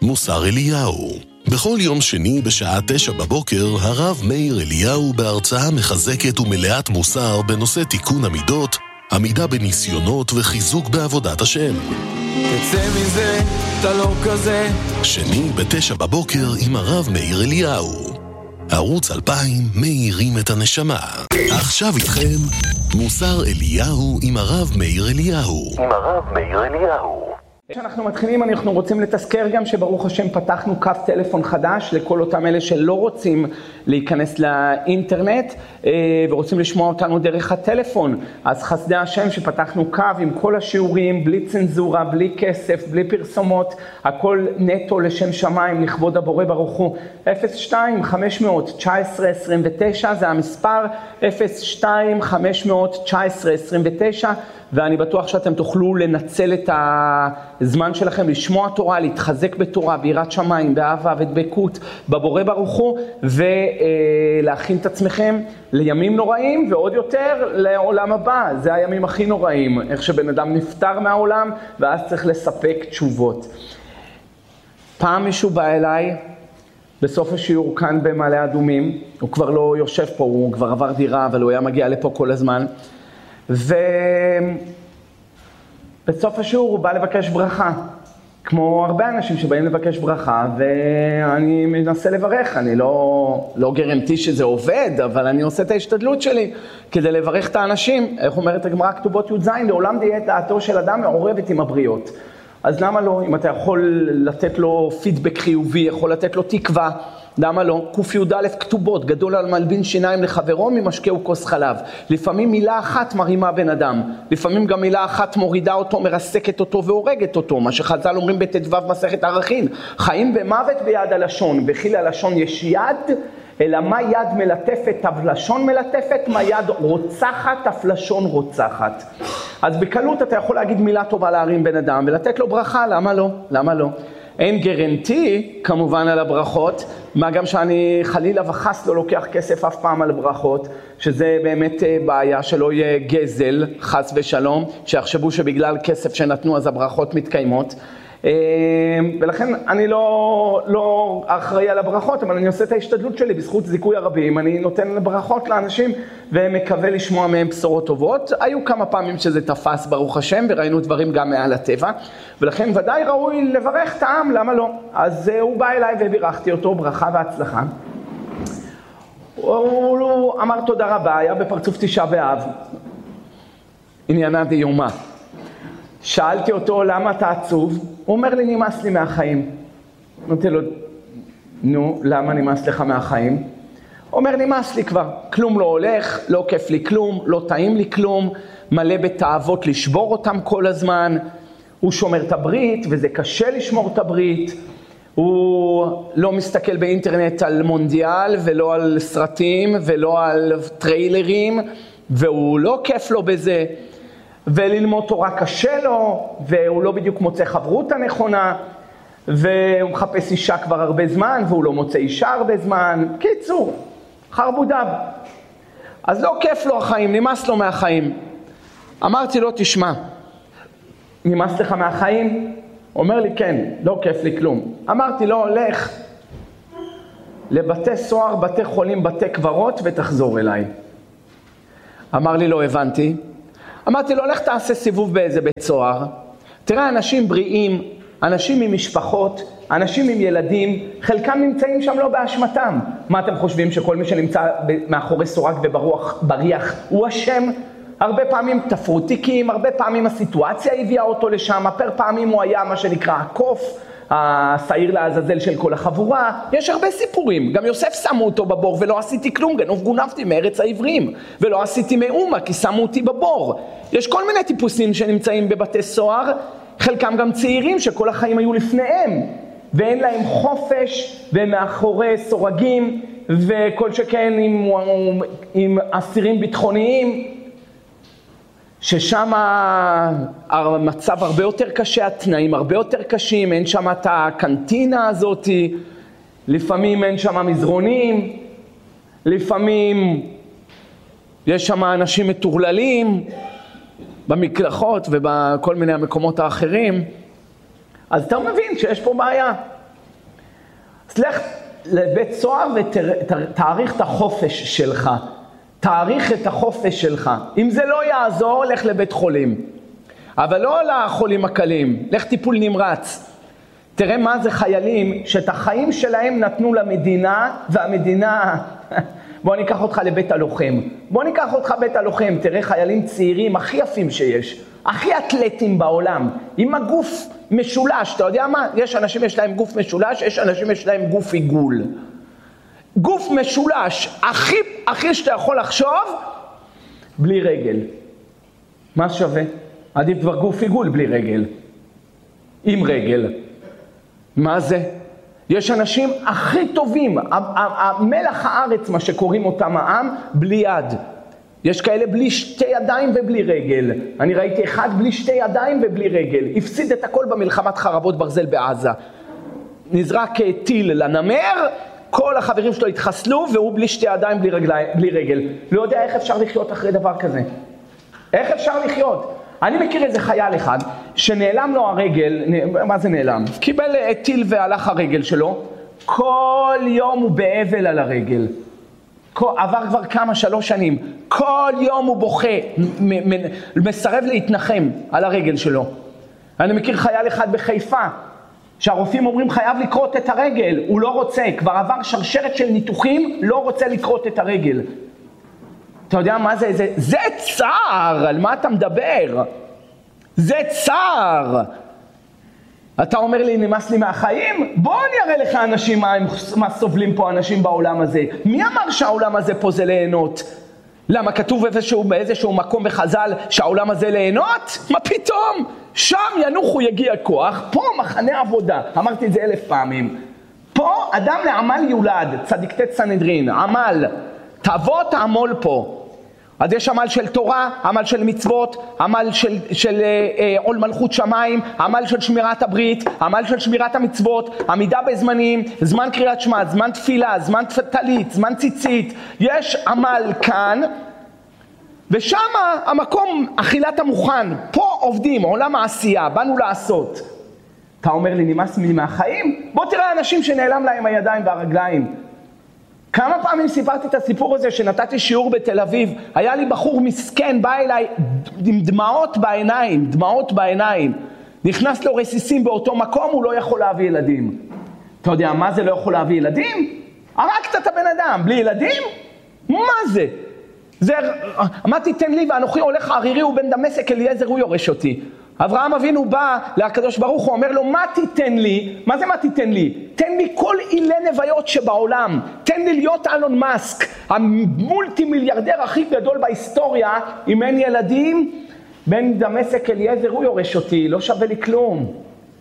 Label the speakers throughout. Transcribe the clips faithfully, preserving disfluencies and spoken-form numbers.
Speaker 1: מוסר אליהו. בכל יום שני בשעה תשע בבוקר, הרב מאיר אליהו בהרצאה מחזקת ומלאת מוסר בנושא תיקון המידות, עמידה בניסיונות וחיזוק בעבודת השם.
Speaker 2: תצא מזה, אתה לא כזה.
Speaker 1: שני בתשע בבוקר עם הרב מאיר אליהו. ערוץ אלפיים מאירים את הנשמה. עכשיו איתכם מוסר אליהו עם הרב מאיר אליהו.
Speaker 3: עם הרב מאיר אליהו.
Speaker 4: כשאנחנו מתחילים, אנחנו רוצים לתזכר גם שברוך השם פתחנו קו טלפון חדש לכל אותם אלה שלא רוצים להיכנס לאינטרנט ורוצים לשמוע אותנו דרך הטלפון. אז חסדי השם שפתחנו קו עם כל השיעורים, בלי צנזורה, בלי כסף, בלי פרסומות, הכל נטו לשם שמיים, לכבוד הבורא ברוך הוא. אפס שתיים חמש תשע עשרה עשרים ותשע זה המספר, אפס שתיים חמש תשע עשרה עשרים ותשע, ואני בטוח שאתם תוכלו לנצל את הזמן שלכם לשמוע תורה, להתחזק בתורה, ביראת שמיים, באהבה ודבקות בבורא ברוך הוא, ולהכין את עצמכם לימים נוראים, ועוד יותר לעולם הבא. זה הימים הכי נוראים, איך שבן אדם נפטר מהעולם, ואז צריך לספק תשובות. פעם מישהו בא אליי, בסוף השיעור כאן במעלה אדומים, הוא כבר לא יושב פה, הוא כבר עבר דירה, אבל הוא היה מגיע לפה כל הזמן, ובסוף השיעור הוא בא לבקש ברכה, כמו הרבה אנשים שבאים לבקש ברכה, ואני מנסה לברך. אני לא, לא גרנטי שזה עובד, אבל אני עושה את ההשתדלות שלי כדי לברך את האנשים. איך אומרת הגמרא כתובות י"ז, לעולם תהיה דעתו של אדם מעורבת עם הבריות. אז למה לא? אם אתה יכול לתת לו פידבק חיובי, יכול לתת לו תקווה, למה לא? ק"יא כתובות, גדול על מלבין שיניים לחברו ממשקהו כוס חלב. לפעמים מילה אחת מרימה בן אדם, לפעמים גם מילה אחת מורידה אותו, מרסקת אותו והורגת אותו, מה שחז"ל אומרים בט"ו מסכת ערכין, חיים ומוות ביד הלשון, בחיל הלשון יש יד, אלא מה יד מלטפת אף לשון מלטפת, מה יד רוצחת אף לשון רוצחת. אז בקלות אתה יכול להגיד מילה טובה להרים בן אדם ולתת לו ברכה, למה לא? למה לא? אין גרנטי כמובן על הברכות, מה גם שאני חלילה וחס לא לוקח כסף אף פעם על ברכות, שזה באמת בעיה שלא יהיה גזל חס ושלום, שיחשבו שבגלל כסף שנתנו אז הברכות מתקיימות. ולכן אני לא, לא אחראי על הברכות, אבל אני עושה את ההשתדלות שלי בזכות זיכוי הרבים, אני נותן ברכות לאנשים ומקווה לשמוע מהם בשורות טובות. היו כמה פעמים שזה תפס ברוך השם וראינו דברים גם מעל הטבע, ולכן ודאי ראוי לברך את העם, למה לא? אז הוא בא אליי ובירכתי אותו ברכה והצלחה. הוא אמר תודה רבה, היה בפרצוף תשעה באב, עניינה דיומה. שאלתי אותו למה אתה עצוב? הוא אומר לי נמאס לי מהחיים. אמרתי לו נו למה נמאס לך מהחיים? הוא אומר נמאס לי כבר, כלום לא הולך, לא כיף לי כלום, לא טעים לי כלום, מלא בתאוות לשבור אותם כל הזמן. הוא שומר את הברית וזה קשה לשמור את הברית, הוא לא מסתכל באינטרנט על מונדיאל ולא על סרטים ולא על טריילרים, והוא לא כיף לו בזה, וללמוד תורה קשה לו, והוא לא בדיוק מוצא חברות הנכונה, והוא מחפש אישה כבר הרבה זמן, והוא לא מוצא אישה הרבה זמן. קיצור, חרבודיו. אז לא כיף לו החיים, נמאס לו מהחיים. אמרתי לו, תשמע, נמאס לך מהחיים? אומר לי, כן, לא כיף לי כלום. אמרתי לו, לך לבתי סוהר, בתי חולים, בתי קברות, ותחזור אליי. אמר לי, לא הבנתי. אמרתי לו, לך תעשה סיבוב באיזה בית סוהר. תראה, אנשים בריאים, אנשים עם משפחות, אנשים עם ילדים, חלקם נמצאים שם לא באשמתם. מה אתם חושבים, שכל מי שנמצא מאחורי סורג וברוח בריח הוא אשם? הרבה פעמים תפרו תיקים, הרבה פעמים הסיטואציה הביאה אותו לשם, הפר פעמים הוא היה מה שנקרא הקוף, השעיר לעזאזל של כל החבורה. יש הרבה סיפורים. גם יוסף שמו אותו בבור ולא עשיתי כלום, גנוב גונבתי מארץ העברים, ולא עשיתי מאומה כי שמו אותי בבור. יש כל מיני טיפוסים שנמצאים בבתי סוהר, חלקם גם צעירים שכל החיים היו לפניהם, ואין להם חופש, והם מאחורי סורגים, וכל שכן עם, עם אסירים ביטחוניים, ששם המצב הרבה יותר קשה, התנאים הרבה יותר קשים, אין שם את הקנטינה הזאת, לפעמים אין שם מזרונים, לפעמים יש שם אנשים מטורללים במקלחות ובכל מיני המקומות האחרים. אז אתה מבין שיש פה בעיה. תלך לבית סוהר ותאריך את החופש שלך. תאריך את החופש שלך. אם זה לא יעזור, לך לבית חולים. אבל לא לחולים הקלים, לך טיפול נמרץ. תראה מה זה חיילים שאת החיים שלהם נתנו למדינה, והמדינה... בוא ניקח אותך לבית הלוחם. בוא ניקח אותך בית הלוחם, תראה חיילים צעירים הכי יפים שיש. הכי אתלטים בעולם, עם הגוף משולש. אתה יודע מה? יש אנשים יש להם גוף משולש, יש אנשים יש להם גוף עיגול. גוף משולש, הכי, הכי שאתה יכול לחשוב, בלי רגל. מה שווה? עדיף כבר גוף עיגול בלי רגל. עם רגל. מה זה? יש אנשים הכי טובים, המלח הארץ, מה שקוראים אותם העם, בלי יד. יש כאלה בלי שתי ידיים ובלי רגל. אני ראיתי אחד בלי שתי ידיים ובלי רגל. הפסיד את הכל במלחמת חרבות ברזל בעזה. נזרק טיל לנמר, כל החברים שלו התחסלו, והוא בלי שתי ידיים בלי, רגל, בלי רגל. לא יודע איך אפשר לחיות אחרי דבר כזה. איך אפשר לחיות? אני מכיר איזה חייל אחד, שנעלם לו הרגל, מה זה נעלם? קיבל טיל והלך הרגל שלו, כל יום הוא באבל על הרגל. עבר כבר כמה, שלוש שנים, כל יום הוא בוכה, מסרב להתנחם על הרגל שלו. אני מכיר חייל אחד בחיפה, שהרופאים אומרים חייב לקרות את הרגל, הוא לא רוצה, כבר עבר שרשרת של ניתוחים, לא רוצה לקרות את הרגל. אתה יודע מה זה? זה, זה צער, על מה אתה מדבר? זה צער. אתה אומר לי, נמאס לי מהחיים? בוא אני אראה לך אנשים, מה, מה סובלים פה אנשים בעולם הזה. מי אמר שהעולם הזה פה זה ליהנות? למה כתוב איזשהו, באיזשהו מקום בחז"ל שהעולם הזה ליהנות? מה פתאום? שם ינוחו יגיע כוח, פה מחנה עבודה. אמרתי את זה אלף פעמים. פה אדם לעמל יולד, צדיק תת סנהדרין, עמל. תבוא תעמול פה. אז יש עמל של תורה, עמל של מצוות, עמל של, של אה, עול מלכות שמיים, עמל של שמירת הברית, עמל של שמירת המצוות, עמידה בזמנים, זמן קריאת שמע, זמן תפילה, זמן טלית, זמן ציצית. יש עמל כאן, ושם המקום אכילת המוכן. פה עובדים, עולם העשייה, באנו לעשות. אתה אומר לי, נמאס לי מהחיים? בוא תראה אנשים שנעלם להם הידיים והרגליים. כמה פעמים סיפרתי את הסיפור הזה שנתתי שיעור בתל אביב, היה לי בחור מסכן, בא אליי עם דמעות בעיניים, דמעות בעיניים, נכנס לו רסיסים באותו מקום, הוא לא יכול להביא ילדים. אתה יודע מה זה לא יכול להביא ילדים? הרגת את הבן אדם, בלי ילדים? מה זה? זה, מה תיתן לי ואנוכי הולך ערירי ובן דמשק אליעזר הוא יורש אותי. אברהם אבינו בא לקדוש ברוך הוא, אומר לו, מה תיתן לי? מה זה מה תיתן לי? תן לי כל אילי נוויות שבעולם. תן לי להיות אלון מאסק, המולטי מיליארדר הכי גדול בהיסטוריה. אם אין ילדים, בן דמשק אליעזר הוא יורש אותי, לא שווה לי כלום.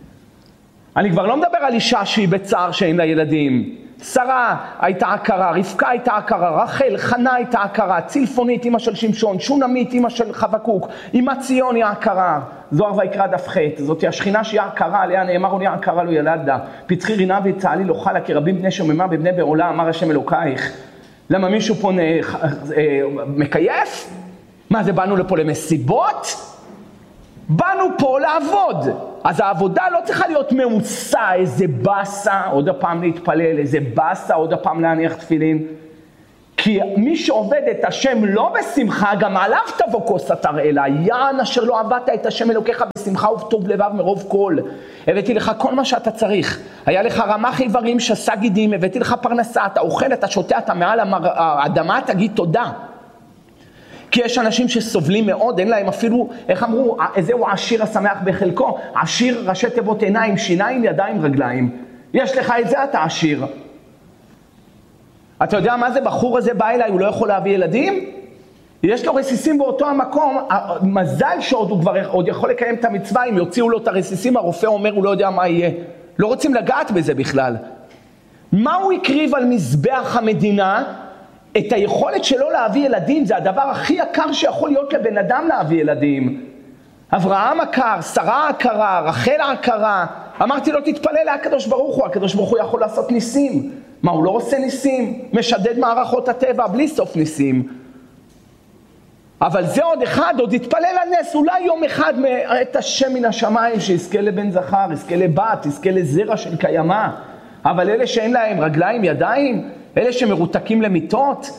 Speaker 4: אני כבר לא מדבר על אישה שהיא בצער שאין לה ילדים. שרה הייתה עקרה, רבקה הייתה עקרה, רחל, חנה הייתה עקרה, צילפונית אמא של שמשון, שונמית אמא של חבקוק, אמא ציון היא עקרה. זוהר ויקרא דף ח', זאת השכינה שהיא עקרה, עליה נאמר עליה עקרה לא ילדה, פצחי רינה וצהלי לא חלה, כי רבים בני שוממה בבני בעולה, אמר השם אלוקייך. למה מישהו פה נ... מקייף? מה זה, באנו לפה למסיבות? באנו פה לעבוד. אז העבודה לא צריכה להיות מעושה, איזה בסה, עוד הפעם להתפלל, איזה בסה, עוד הפעם להניח תפילין. כי מי שעובד את השם לא בשמחה, גם עליו תבוא כוס התרעלה. יען אשר לא עבדת את השם אלוקיך בשמחה ובטוב לבב מרוב כל. הבאתי לך כל מה שאתה צריך. היה לך רמ"ח איברים, שסה גידים, הבאתי לך פרנסה, אתה אוכל, אתה שותה, אתה מעל האדמה, תגיד תודה. כי יש אנשים שסובלים מאוד, אין להם אפילו, איך אמרו, איזהו עשיר השמח בחלקו, עשיר ראשי תיבות עיניים, שיניים, ידיים, רגליים. יש לך את זה, אתה עשיר. אתה יודע מה זה? בחור הזה בא אליי, הוא לא יכול להביא ילדים? יש לו רסיסים באותו המקום, מזל שעוד הוא כבר עוד יכול לקיים את המצווה, אם יוציאו לו את הרסיסים, הרופא אומר, הוא לא יודע מה יהיה. לא רוצים לגעת בזה בכלל. מה הוא הקריב על מזבח המדינה? את היכולת שלו להביא ילדים, זה הדבר הכי יקר שיכול להיות לבן אדם להביא ילדים. אברהם עקר, שרה עקרה, רחל עקרה. אמרתי לו, תתפלל להקדוש ברוך הוא, הקדוש ברוך הוא יכול לעשות ניסים. מה, הוא לא עושה ניסים? משדד מערכות הטבע בלי סוף ניסים. אבל זה עוד אחד, עוד יתפלל על נס, אולי יום אחד את השם מן השמיים, שיזכה לבן זכר, יזכה לבת, יזכה לזרע של קיימה. אבל אלה שאין להם רגליים, ידיים, אלה שמרותקים למיטות,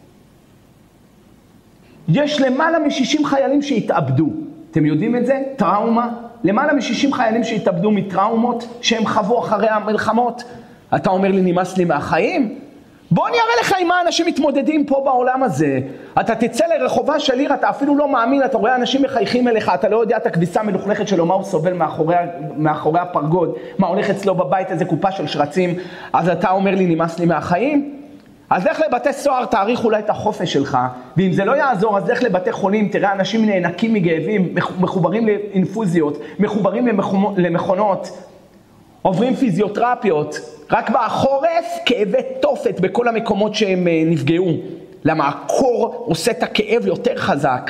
Speaker 4: יש למעלה מ-שישים חיילים שהתאבדו. אתם יודעים את זה? טראומה. למעלה מ-שישים חיילים שהתאבדו מטראומות שהם חוו אחרי המלחמות. אתה אומר לי, נמאס לי מהחיים? בוא אני אראה לך עם מה אנשים מתמודדים פה בעולם הזה. אתה תצא לרחובה של עיר, אתה אפילו לא מאמין, אתה רואה אנשים מחייכים אליך, אתה לא יודע את הכביסה המלוכלכת שלו, מה הוא סובל מאחורי, מאחורי הפרגוד, מה הולך אצלו בבית, איזה קופה של שרצים, אז אתה אומר לי, נמאס לי מהחיים? אז לך לבתי סוהר, תאריך אולי את החופש שלך, ואם זה לא יעזור, אז לך לבתי חולים, תראה אנשים נאנקים מגאבים, מחוברים לאינפוזיות, מחוברים למכונות, עוברים פיזיותרפיות, רק בחורף כאבי תופת בכל המקומות שהם נפגעו. למה? הקור עושה את הכאב יותר חזק.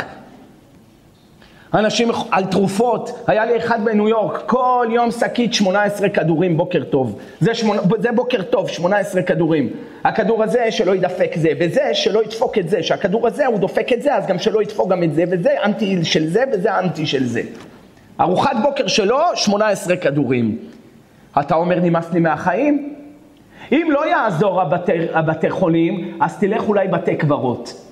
Speaker 4: אנשים על תרופות, היה לי אחד בניו יורק, כל יום שקית שמונה עשרה כדורים, בוקר טוב. זה, שמונה, זה בוקר טוב, שמונה עשרה כדורים. הכדור הזה שלא ידפק זה, וזה שלא ידפוק את זה, שהכדור הזה הוא דופק את זה, אז גם שלא ידפוק גם את זה, וזה אנטי של זה, וזה אנטי של זה. ארוחת בוקר שלו, שמונה עשרה כדורים. אתה אומר, נמאס לי מהחיים? אם לא יעזור הבתי, הבתי חולים, אז תלך אולי בתי קברות.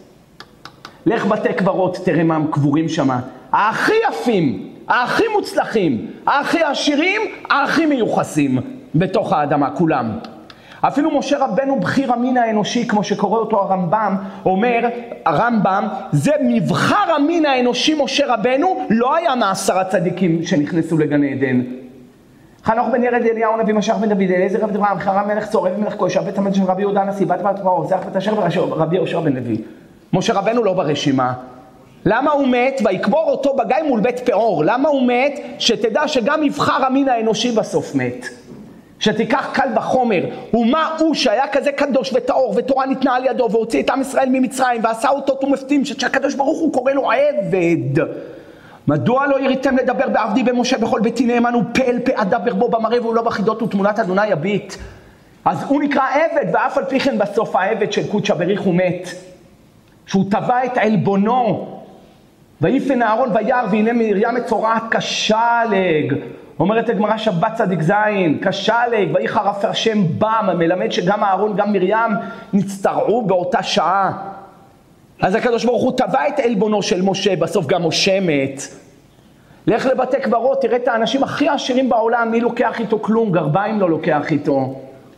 Speaker 4: לך בתי קברות, תראה מה הם קבורים שם. הכי יפים, הכי מוצלחים, הכי עשירים, הכי מיוחסים בתוך האדמה, כולם. אפילו משה רבנו בחיר המין האנושי, כמו שקורא אותו הרמב"ם, אומר, הרמב"ם, זה מבחר המין האנושי משה רבנו, לא היה מעשר הצדיקים שנכנסו לגן עדן. חנוך בן ירד אליהו נביא משיח בן דוד אליעזר רב דברה חרם מלך צור רבי מלך כהן בית המקדש רבי יהודה הנשיא בת בת פרעה זך בת אשר רבי יהושע בן לוי. משה רבנו לא ברשימה. למה הוא מת? ויקבור אותו בגיא מול בית פאור. למה הוא מת? שתדע שגם מבחר המין האנושי בסוף מת. שתיקח קל בחומר. ומה הוא שהיה כזה קדוש וטהור ותורה ניתנה על ידו והוציא את עם ישראל ממצרים ועשה אותו תומפתים שהקדוש ברוך הוא קורא לו עבד. מדוע לא יריתם לדבר בעבדי במשה בכל ביתי נאמן ופעל פה אדבר בו במראה והוא לא בחידות ותמונת אדוני יביט. אז הוא נקרא עבד, ואף על פי כן בסוף העבד של קודשא בריך הוא מת. שהוא טבע את עלבונו. ויפן אהרון וירא והנה מרים מצורעת כשלג. אומרת הגמרא שבת צדיק זין, כשלג, ויחר השם בם, מלמד שגם אהרון גם מרים נצטרעו באותה שעה. אז הקדוש ברוך הוא טבע את עלבונו של משה, בסוף גם משה מת. לך לבתי קברות, תראה את האנשים הכי עשירים בעולם, מי לוקח איתו כלום, גרביים לא לוקח איתו.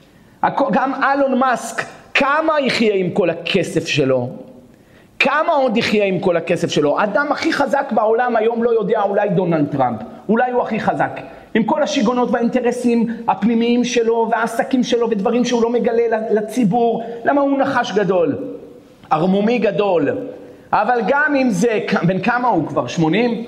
Speaker 4: גם אלון מאסק, כמה יחיה עם כל הכסף שלו? כמה עוד יחיה עם כל הכסף שלו? אדם הכי חזק בעולם היום לא יודע, אולי דונלד טראמפ, אולי הוא הכי חזק. עם כל השיגונות והאינטרסים הפנימיים שלו והעסקים שלו ודברים שהוא לא מגלה לציבור, למה הוא נחש גדול? ארמומי גדול. אבל גם אם זה, בין כמה הוא כבר? שמונים?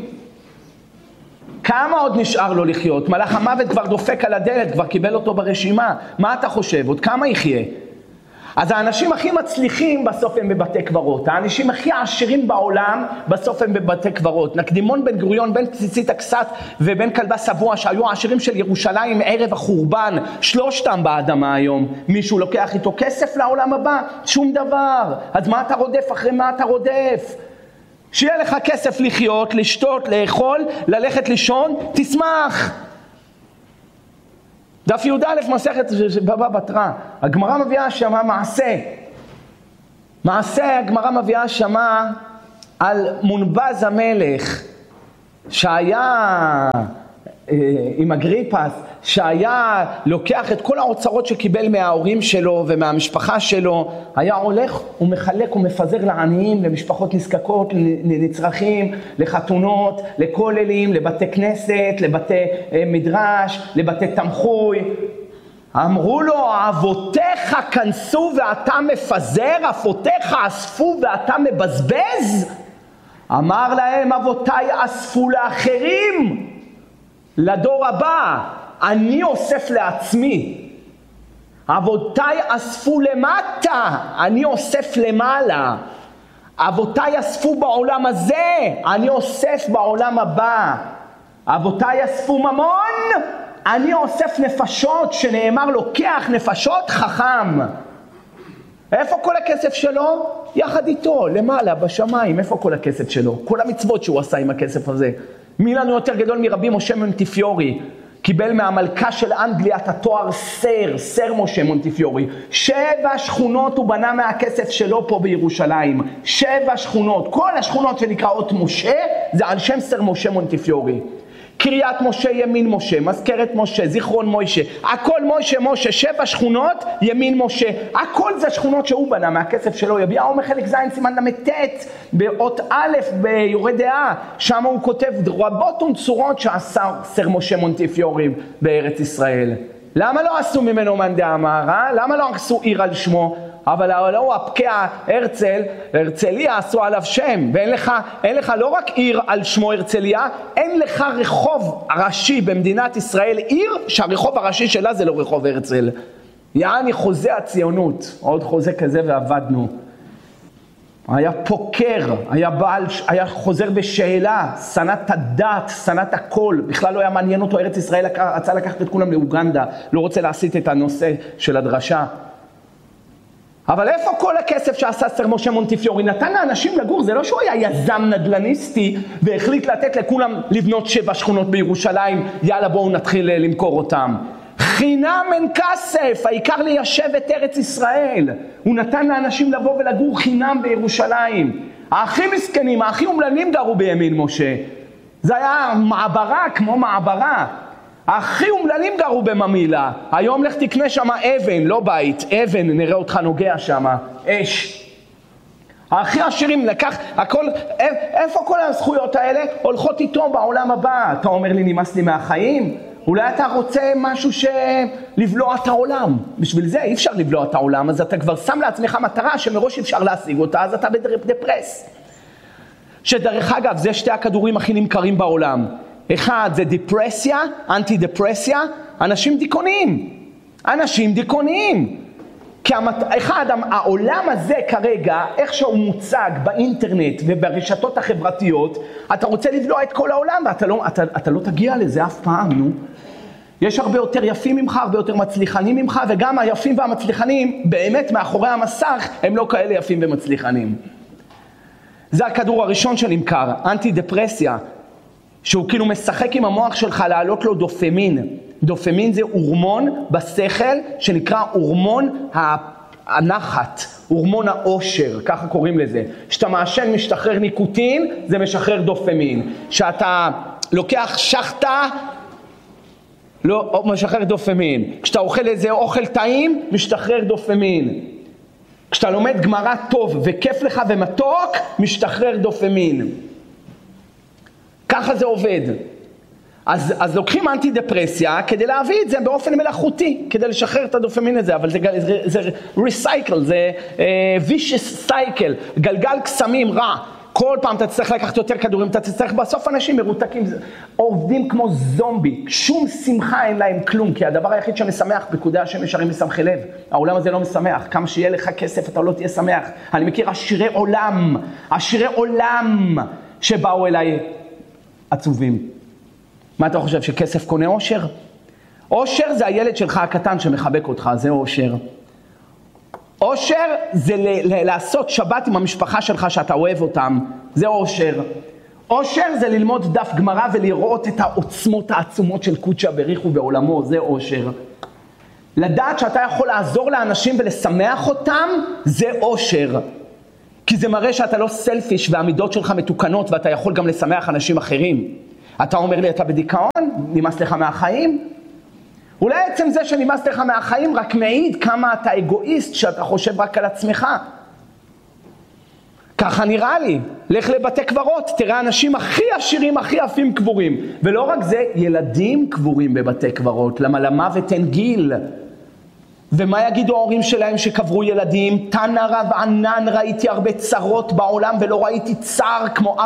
Speaker 4: כמה עוד נשאר לו לחיות? מלאך המוות כבר דופק על הדלת, כבר קיבל אותו ברשימה. מה אתה חושב? עוד כמה יחיה? אז האנשים הכי מצליחים בסוף הם בבתי קברות. האנשים הכי עשירים בעולם בסוף הם בבתי קברות. נקדימון בן גוריון, בן ציצית הכסת ובן כלבה סבוע שהיו העשירים של ירושלים ערב החורבן. שלושתם באדמה היום. מישהו לוקח איתו כסף לעולם הבא? שום דבר. אז מה אתה רודף? אחרי מה אתה רודף? שיהיה לך כסף לחיות, לשתות, לאכול, ללכת לישון, תשמח. דף י"א מסכת בבא בתרא, הגמרא מביאה שמה מעשה. מעשה הגמרא מביאה שמה על מונבז המלך, שהיה עם אגריפס, שהיה לוקח את כל האוצרות שקיבל מההורים שלו ומהמשפחה שלו, היה הולך ומחלק ומפזר לעניים, למשפחות נזקקות, לנצרכים, לחתונות, לכוללים, לבתי כנסת, לבתי מדרש, לבתי תמחוי. אמרו לו, אבותיך כנסו ואתה מפזר, אבותיך אספו ואתה מבזבז? אמר להם, אבותיי אספו לאחרים, לדור הבא, אני אוסף לעצמי. אבותיי אספו למטה, אני אוסף למעלה. אבותיי אספו בעולם הזה, אני אוסף בעולם הבא. אבותיי אספו ממון, אני אוסף נפשות, שנאמר לוקח נפשות חכם. איפה כל הכסף שלו? יחד איתו, למעלה, בשמיים. איפה כל הכסף שלו? כל המצוות שהוא עשה עם הכסף הזה. מי לנו יותר גדול מרבי משה מונטיפיורי? קיבל מהמלכה של אנגליה את התואר סר, סר משה מונטיפיורי. שבע שכונות הוא בנה מהכסף שלו פה בירושלים. שבע שכונות, כל השכונות שנקראות משה, זה על שם סר משה מונטיפיורי. קריית משה, ימין משה, מזכרת משה, זיכרון משה, הכל משה משה, שבע שכונות, ימין משה, הכל זה שכונות שהוא בנה מהכסף שלו. יביע אומר חלק זין סימן למתת, באות א' ביורה דעה, שם הוא כותב רבות ונצורות שעשה סר משה מונטיפיורי בארץ ישראל. למה לא עשו ממנו מאן דאמר? למה לא עשו עיר על שמו? אבל לא הפקע הרצל, הרצליה עשו עליו שם, ואין לך, אין לך לא רק עיר על שמו הרצליה, אין לך רחוב ראשי במדינת ישראל, עיר שהרחוב הראשי שלה זה לא רחוב הרצל. יעני חוזה הציונות, עוד חוזה כזה ועבדנו. היה פוקר, היה בעל, היה חוזר בשאלה, סנת הדת, סנת הכל, בכלל לא היה מעניין אותו, ארץ ישראל רצה לקחת את כולם לאוגנדה, לא רוצה להסיט את הנושא של הדרשה. אבל איפה כל הכסף שעשה סר משה מונטיפיורי? נתן לאנשים לגור, זה לא שהוא היה יזם נדלניסטי והחליט לתת לכולם לבנות שבע שכונות בירושלים, יאללה בואו נתחיל למכור אותם. חינם אין כסף, העיקר ליישב את ארץ ישראל. הוא נתן לאנשים לבוא ולגור חינם בירושלים. האחים מסכנים, האחים אומללים גרו בימין משה. זה היה מעברה כמו מעברה. הכי אומללים גרו בממילה, היום לך תקנה שם אבן, לא בית, אבן, נראה אותך נוגע שם, אש. הכי עשירים לקח, הכל, איפה כל הזכויות האלה? הולכות איתו בעולם הבא. אתה אומר לי נמאס לי מהחיים? אולי אתה רוצה משהו שלבלוע את העולם. בשביל זה אי אפשר לבלוע את העולם, אז אתה כבר שם לעצמך מטרה שמראש אפשר להשיג אותה, אז אתה בדפרס. שדרך אגב, זה שתי הכדורים הכי נמכרים בעולם. אחד זה דיפרסיה, אנטי דיפרסיה, אנשים דיכאוניים, אנשים דיכאוניים. כי אחד, העולם הזה כרגע, איך שהוא מוצג באינטרנט וברשתות החברתיות, אתה רוצה לבלוע את כל העולם ואתה לא, אתה, אתה לא תגיע לזה אף פעם, נו. יש הרבה יותר יפים ממך, הרבה יותר מצליחנים ממך, וגם היפים והמצליחנים, באמת מאחורי המסך, הם לא כאלה יפים ומצליחנים. זה הכדור הראשון שנמכר, אנטי דיפרסיה. שהוא כאילו משחק עם המוח שלך להעלות לו דופמין. דופמין זה הורמון בשכל שנקרא הורמון הנחת, הורמון האושר, ככה קוראים לזה. כשאתה מעשן משתחרר ניקוטין, זה משחרר דופמין. כשאתה לוקח שחטה, לא, משחרר דופמין. כשאתה אוכל איזה אוכל טעים, משתחרר דופמין. כשאתה לומד גמרא טוב וכיף לך ומתוק, משתחרר דופמין. ככה זה עובד. אז, אז לוקחים אנטי דפרסיה כדי להביא את זה באופן מלאכותי, כדי לשחרר את הדופמין הזה, אבל זה, זה, זה recycle, זה uh, vicious cycle, גלגל קסמים רע. כל פעם אתה תצטרך לקחת יותר כדורים, אתה תצטרך בסוף אנשים מרותקים, עובדים כמו זומבי, שום שמחה אין להם כלום, כי הדבר היחיד שמשמח בקודי השמש הרי משמחי לב. העולם הזה לא משמח, כמה שיהיה לך כסף אתה לא תהיה שמח. אני מכיר עשירי עולם, עשירי עולם שבאו אליי עצובים. מה אתה חושב, שכסף קונה אושר? אושר זה הילד שלך הקטן שמחבק אותך, זה אושר. אושר זה ל- ל- לעשות שבת עם המשפחה שלך שאתה אוהב אותם, זה אושר. אושר זה ללמוד דף גמרא ולראות את העוצמות העצומות של קודשא בריחו בעולמו, זה אושר. לדעת שאתה יכול לעזור לאנשים ולשמח אותם, זה אושר. כי זה מראה שאתה לא סלפיש והעמידות שלך מתוקנות ואתה יכול גם לשמח אנשים אחרים. אתה אומר לי, אתה בדיכאון? נמאס לך מהחיים? אולי עצם זה שנמאס לך מהחיים רק מעיד כמה אתה אגואיסט שאתה חושב רק על עצמך. ככה נראה לי. לך לבתי קברות, תראה אנשים הכי עשירים, הכי יפים קבורים. ולא רק זה, ילדים קבורים בבתי קברות. למה למוות אין גיל? ומה יגידו ההורים שלהם שקברו ילדים? תנא רב ענן, ראיתי הרבה צרות בעולם ולא ראיתי צער כמו